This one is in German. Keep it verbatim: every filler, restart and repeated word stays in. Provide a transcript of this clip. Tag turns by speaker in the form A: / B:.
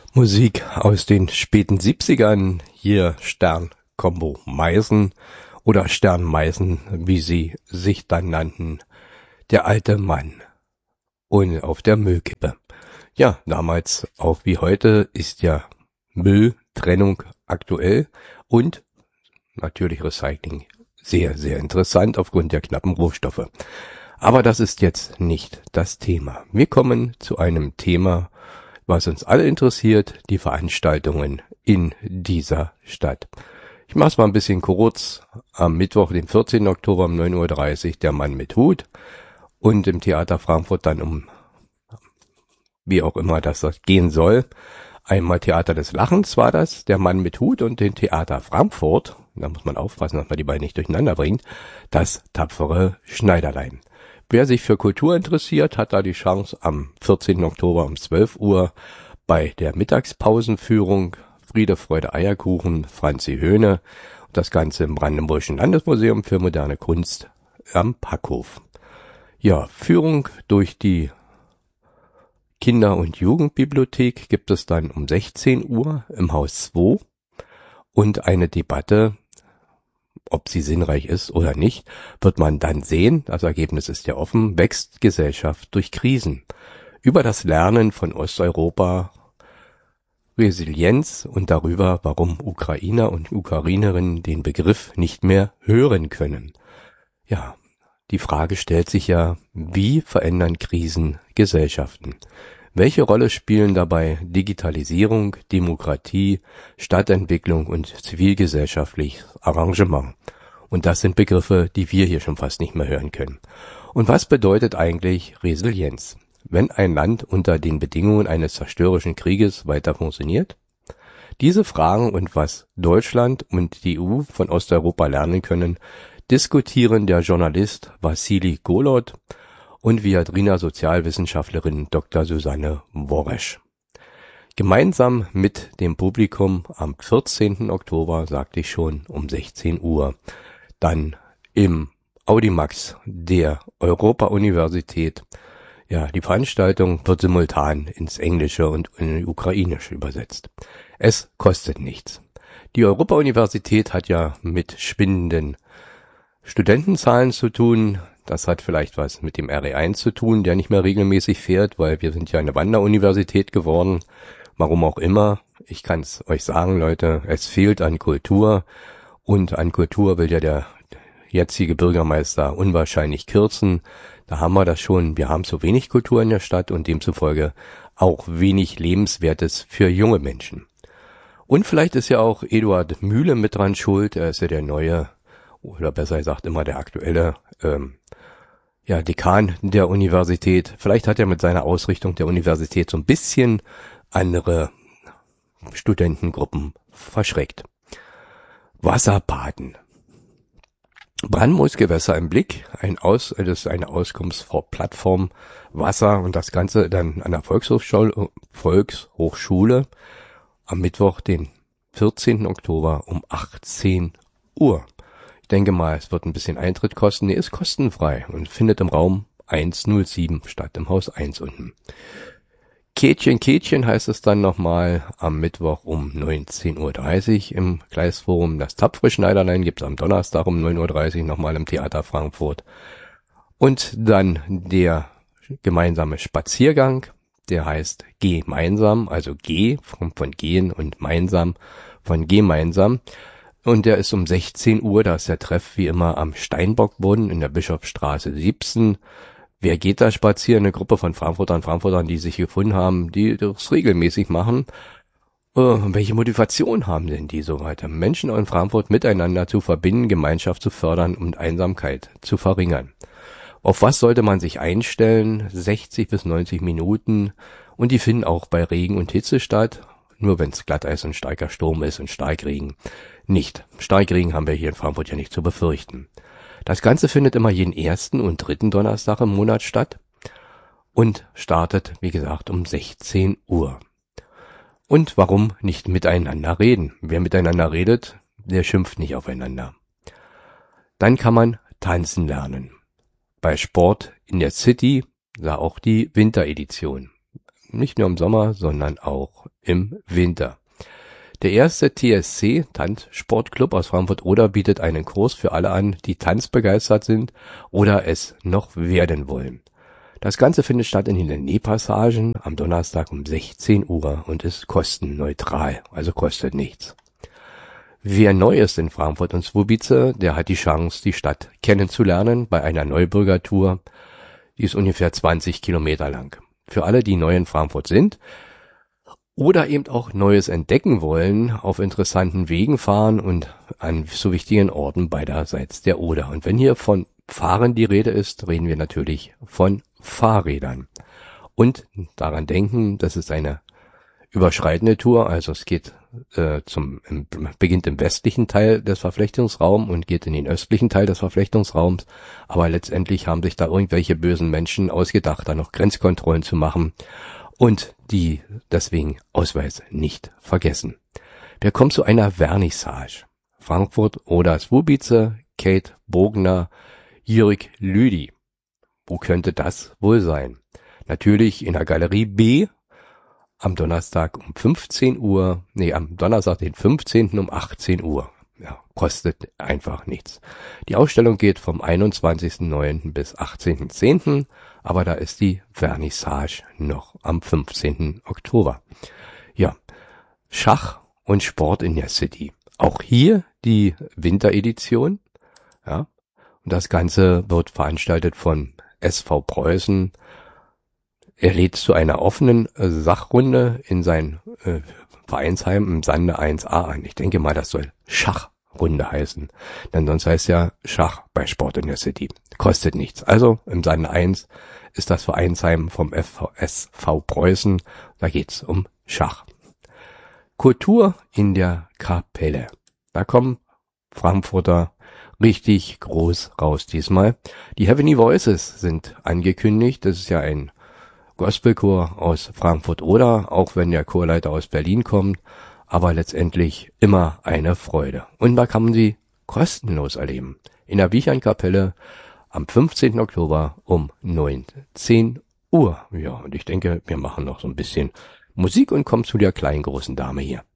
A: Musik aus den späten siebzigern, hier Stern-Combo Meisen oder Stern Meisen, wie sie sich dann nannten, der alte Mann und auf der Müllkippe. Ja, damals auch wie heute ist ja Mülltrennung aktuell und natürlich Recycling sehr, sehr interessant aufgrund der knappen Rohstoffe. Aber das ist jetzt nicht das Thema. Wir kommen zu einem Thema, was uns alle interessiert, die Veranstaltungen in dieser Stadt. Ich mache es mal ein bisschen kurz. Am Mittwoch, den vierzehnten Oktober um neun Uhr dreißig, der Mann mit Hut. Und im Theater Frankfurt dann um, wie auch immer das gehen soll, einmal Theater des Lachens war das, der Mann mit Hut, und den Theater Frankfurt, da muss man aufpassen, dass man die beiden nicht durcheinander bringt, das tapfere Schneiderlein. Wer sich für Kultur interessiert, hat da die Chance am vierzehnten Oktober um zwölf Uhr bei der Mittagspausenführung Friede, Freude, Eierkuchen, Franzi Höhne, das Ganze im Brandenburgischen Landesmuseum für moderne Kunst am Packhof. Ja, Führung durch die Kinder- und Jugendbibliothek gibt es dann um sechzehn Uhr im Haus zwei und eine Debatte, ob sie sinnreich ist oder nicht, wird man dann sehen. Das Ergebnis ist ja offen. Wächst Gesellschaft durch Krisen? Über das Lernen von Osteuropa, Resilienz und darüber, warum Ukrainer und Ukrainerinnen den Begriff nicht mehr hören können. Ja, die Frage stellt sich ja, wie verändern Krisen Gesellschaften? Welche Rolle spielen dabei Digitalisierung, Demokratie, Stadtentwicklung und zivilgesellschaftliches Arrangement? Und das sind Begriffe, die wir hier schon fast nicht mehr hören können. Und was bedeutet eigentlich Resilienz? Wenn ein Land unter den Bedingungen eines zerstörerischen Krieges weiter funktioniert? Diese Fragen und was Deutschland und die E U von Osteuropa lernen können, diskutieren der Journalist Wassili Golod und Viadrina Sozialwissenschaftlerin Doktor Susanne Woresch. Gemeinsam mit dem Publikum am vierzehnten Oktober, sagte ich schon, um sechzehn Uhr, dann im Audimax der Europa-Universität. Ja, die Veranstaltung wird simultan ins Englische und in Ukrainische übersetzt. Es kostet nichts. Die Europa-Universität hat ja mit schwindenden Studentenzahlen zu tun. Das hat vielleicht was mit dem R E eins zu tun, der nicht mehr regelmäßig fährt, weil wir sind ja eine Wanderuniversität geworden. Warum auch immer. Ich kann es euch sagen, Leute, es fehlt an Kultur. Und an Kultur will ja der jetzige Bürgermeister unwahrscheinlich kürzen. Da haben wir das schon. Wir haben zu wenig Kultur in der Stadt und demzufolge auch wenig Lebenswertes für junge Menschen. Und vielleicht ist ja auch Eduard Mühle mit dran schuld. Er ist ja der neue, oder besser gesagt immer der aktuelle ähm, ja, Dekan der Universität. Vielleicht hat er mit seiner Ausrichtung der Universität so ein bisschen andere Studentengruppen verschreckt. Wasserbaden. Brandenburgs Gewässer im Blick, ein Aus, das ist eine Auskunftsplattform Wasser und das Ganze dann an der Volkshochschule, Volkshochschule am Mittwoch, den vierzehnten Oktober um achtzehn Uhr. Ich denke mal, es wird ein bisschen Eintritt kosten. Nee, ist kostenfrei und findet im Raum hundertsieben statt, im Haus eins unten. Kätchen, Kätchen heißt es dann nochmal am Mittwoch um neunzehn Uhr dreißig im Gleisforum. Das tapfere Schneiderlein gibt's am Donnerstag um neun Uhr dreißig nochmal im Theater Frankfurt. Und dann der gemeinsame Spaziergang, der heißt Gemeinsam, also G von, von Gehen und Gemeinsam von Gemeinsam. Und der ist um sechzehn Uhr, da ist der Treff wie immer am Steinbockboden in der Bischofsstraße siebzehn. Wer geht da spazieren? Eine Gruppe von Frankfurtern, Frankfurtern, die sich gefunden haben, die das regelmäßig machen. Äh, welche Motivation haben denn die so weiter? Menschen in Frankfurt miteinander zu verbinden, Gemeinschaft zu fördern und Einsamkeit zu verringern. Auf was sollte man sich einstellen? sechzig bis neunzig Minuten. Und die finden auch bei Regen und Hitze statt. Nur wenn es Glatteis und starker Sturm ist und Starkregen nicht. Starkregen haben wir hier in Frankfurt ja nicht zu befürchten. Das Ganze findet immer jeden ersten und dritten Donnerstag im Monat statt und startet, wie gesagt, um sechzehn Uhr. Und warum nicht miteinander reden? Wer miteinander redet, der schimpft nicht aufeinander. Dann kann man tanzen lernen. Bei Sport in der City, da auch die Winteredition. nicht nur im Sommer, sondern auch im Winter. Der erste T S C, Tanzsportclub aus Frankfurt-Oder, bietet einen Kurs für alle an, die tanzbegeistert sind oder es noch werden wollen. Das Ganze findet statt in den Lenné-Passagen am Donnerstag um sechzehn Uhr und ist kostenneutral, also kostet nichts. Wer neu ist in Frankfurt und Słubice, der hat die Chance, die Stadt kennenzulernen bei einer Neubürgertour. Die ist ungefähr zwanzig Kilometer lang. Für alle, die neu in Frankfurt sind oder eben auch Neues entdecken wollen, auf interessanten Wegen fahren und an so wichtigen Orten beiderseits der Oder. Und wenn hier von Fahren die Rede ist, reden wir natürlich von Fahrrädern. Und daran denken, das ist eine überschreitende Tour, also es geht äh, zum im, beginnt im westlichen Teil des Verflechtungsraums und geht in den östlichen Teil des Verflechtungsraums, aber letztendlich haben sich da irgendwelche bösen Menschen ausgedacht, da noch Grenzkontrollen zu machen und die deswegen Ausweis nicht vergessen. Wir kommen zu einer Vernissage. Frankfurt oder Słubice, Kate Bogner, Jörg Lüdi. Wo könnte das wohl sein? Natürlich in der Galerie B am Donnerstag um fünfzehn Uhr, nee, am Donnerstag den fünfzehnten um achtzehn Uhr. Ja, kostet einfach nichts. Die Ausstellung geht vom einundzwanzigsten neunten bis achtzehnten zehnten, aber da ist die Vernissage noch am fünfzehnten Oktober. Ja, Schach und Sport in der City. Auch hier die Winteredition, ja, und das Ganze wird veranstaltet von S V Preußen. Er lädt zu einer offenen äh, Sachrunde in sein äh, Vereinsheim im Sande eins a ein. Ich denke mal, das soll Schachrunde heißen. Denn sonst heißt ja Schach bei Sport in der City. Kostet nichts. Also im Sande eins ist das Vereinsheim vom S V Preußen. Da geht's um Schach. Kultur in der Kapelle. Da kommen Frankfurter richtig groß raus diesmal. Die Heavenly Voices sind angekündigt. Das ist ja ein Gospelchor aus Frankfurt-Oder, auch wenn der Chorleiter aus Berlin kommt, aber letztendlich immer eine Freude. Und da kann man sie kostenlos erleben. In der Wichern-Kapelle am fünfzehnten Oktober um neunzehn Uhr. Ja, und ich denke, wir machen noch so ein bisschen Musik und kommen zu der kleinen großen Dame hier.